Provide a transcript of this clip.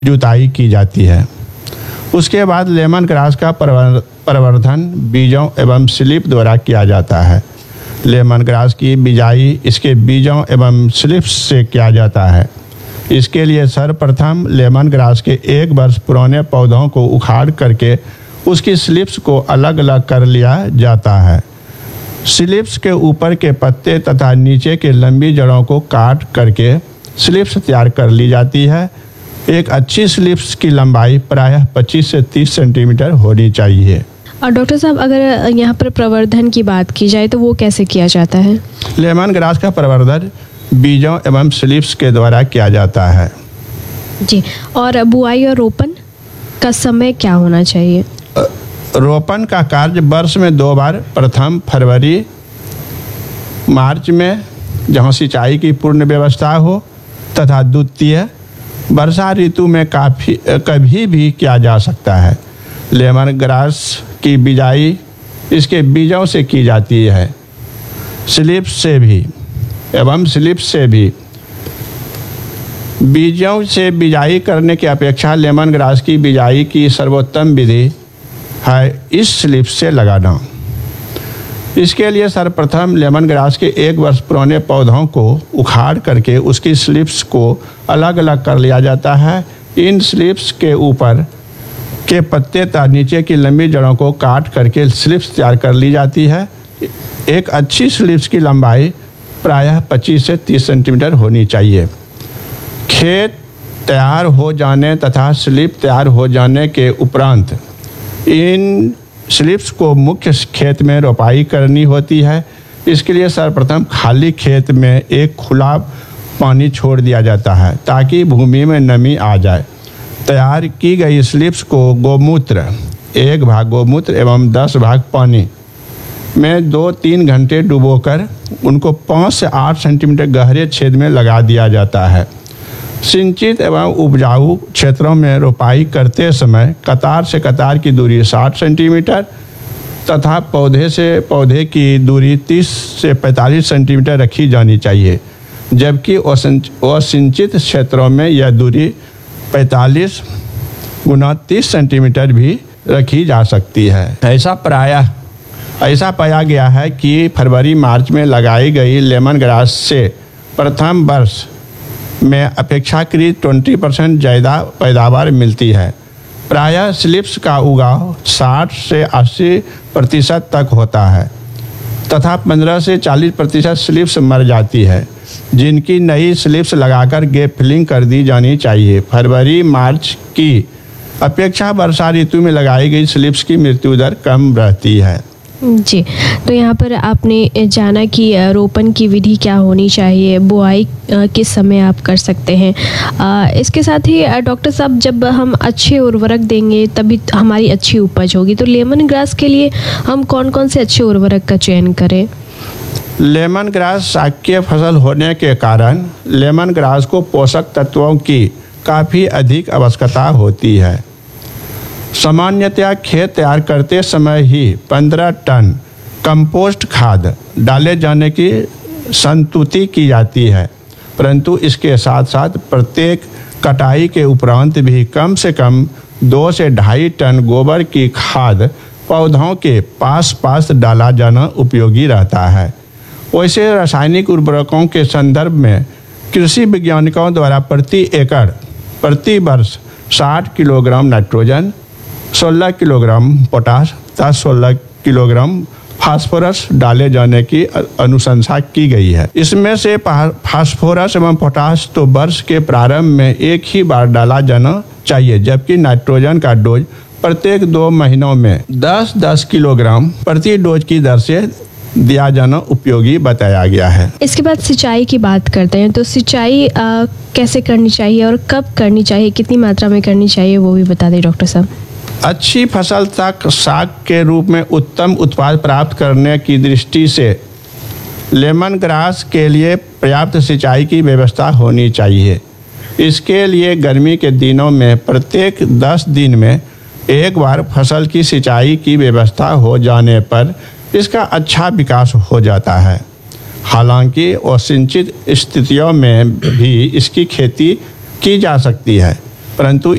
जुताई की जाती है। उसके बाद लेमन ग्रास का प्रवर्धन बीजों एवं स्लिप द्वारा किया जाता है। लेमन ग्रास की बिजाई इसके बीजों एवं स्लिप्स से किया जाता है। इसके लिए सर्वप्रथम लेमन ग्रास के 1 वर्ष पुराने पौधों को उखाड़ करके उसकी स्लिप्स को अलग अलग कर लिया जाता है। स्लिप्स के ऊपर के पत्ते तथा नीचे के लंबी जड़ों को काट करके स्लिप्स तैयार कर ली जाती है। एक अच्छी स्लिप्स की लंबाई प्रायः 25 से 30 सेंटीमीटर होनी चाहिए। और डॉक्टर साहब, अगर यहाँ पर प्रवर्धन की बात की जाए तो वो कैसे किया जाता है? लेमन ग्रास का प्रवर्धन बीजों एवं स्लिप्स के द्वारा किया जाता है। जी, और बुआई और रोपण का समय क्या होना चाहिए? रोपण का कार्य वर्ष में 2 बार, प्रथम फरवरी मार्च में जहाँ सिंचाई की पूर्ण व्यवस्था हो, तथा द्वितीय वर्षा ऋतु में कभी भी किया जा सकता है। लेमन ग्रास की बिजाई इसके बीजों से की जाती है, स्लिप्स से भी एवं स्लिप्स से भी। बीजों से बिजाई करने की अपेक्षा लेमन ग्रास की बिजाई की सर्वोत्तम विधि है इस स्लिप्स से लगाना। इसके लिए सर्वप्रथम लेमन ग्रास के 1 वर्ष पुराने पौधों को उखाड़ करके उसकी स्लिप्स को अलग अलग कर लिया जाता है। इन स्लिप्स के ऊपर के पत्ते तथा नीचे की लंबी जड़ों को काट करके स्लिप्स तैयार कर ली जाती है। एक अच्छी स्लिप्स की लंबाई प्रायः 25 से 30 सेंटीमीटर होनी चाहिए। खेत तैयार हो जाने तथा स्लिप तैयार हो जाने के उपरांत इन स्लिप्स को मुख्य खेत में रोपाई करनी होती है। इसके लिए सर्वप्रथम खाली खेत में एक खुला पानी छोड़ दिया जाता है ताकि भूमि में नमी आ जाए। तैयार की गई स्लिप्स को गोमूत्र 1 भाग गोमूत्र एवं 10 भाग पानी में 2-3 घंटे डुबोकर उनको 5 से 8 सेंटीमीटर गहरे छेद में लगा दिया जाता है। सिंचित एवं उपजाऊ क्षेत्रों में रोपाई करते समय कतार से कतार की दूरी 60 सेंटीमीटर तथा पौधे से पौधे की दूरी 30 से 45 सेंटीमीटर रखी जानी चाहिए, जबकि असिंचित क्षेत्रों में यह दूरी 45 गुना 30 सेंटीमीटर भी रखी जा सकती है। ऐसा पाया गया है कि फरवरी मार्च में लगाई गई लेमन ग्रास से प्रथम वर्ष में अपेक्षाकृत 20% ज़्यादा पैदावार मिलती है। प्रायः स्लिप्स का उगाव 60 से 80% तक होता है तथा 15 से 40% स्लिप्स मर जाती है, जिनकी नई स्लिप्स लगाकर गैप फिलिंग कर दी जानी चाहिए। फरवरी मार्च की अपेक्षा वर्षा ऋतु में लगाई गई स्लिप्स की मृत्यु दर कम रहती है। जी, तो यहाँ पर आपने जाना कि रोपण की विधि क्या होनी चाहिए, बुआई किस समय आप कर सकते हैं। इसके साथ ही डॉक्टर साहब, जब हम अच्छे उर्वरक देंगे तभी हमारी अच्छी उपज होगी, तो लेमन ग्रास के लिए हम कौन कौन से अच्छे उर्वरक का चयन करें? लेमन ग्रास शाकीय फसल होने के कारण लेमन ग्रास को पोषक तत्वों की काफ़ी अधिक आवश्यकता होती है। सामान्यतया खेत तैयार करते समय ही 15 टन कंपोस्ट खाद डाले जाने की संतुति की जाती है, परंतु इसके साथ साथ प्रत्येक कटाई के उपरांत भी कम से कम 2 से 2.5 टन गोबर की खाद पौधों के पास डाला जाना उपयोगी रहता है। वैसे रासायनिक उर्वरकों के संदर्भ में कृषि वैज्ञानिकों द्वारा प्रति एकड़ प्रति वर्ष 60 किलोग्राम नाइट्रोजन, 16 किलोग्राम पोटाश तथा 16 किलोग्राम फास्फोरस डाले जाने की अनुशंसा की गई है। इसमें से फास्फोरस एवं पोटाश तो वर्ष के प्रारंभ में एक ही बार डाला जाना चाहिए, जबकि नाइट्रोजन का डोज प्रत्येक 2 महीनों में 10-10 किलोग्राम प्रति डोज की दर से दिया जाना उपयोगी बताया गया है। इसके बाद सिंचाई की बात करते हैं, तो सिंचाई कैसे करनी चाहिए और कब करनी चाहिए, कितनी मात्रा में करनी चाहिए, वो भी बता दें डॉक्टर साहब। अच्छी फसल तक साग के रूप में उत्तम उत्पाद प्राप्त करने की दृष्टि से लेमन ग्रास के लिए पर्याप्त सिंचाई की व्यवस्था होनी चाहिए। इसके लिए गर्मी के दिनों में प्रत्येक 10 दिन में एक बार फसल की सिंचाई की व्यवस्था हो जाने पर इसका अच्छा विकास हो जाता है। हालांकि असिंचित स्थितियों में भी इसकी खेती की जा सकती है, परंतु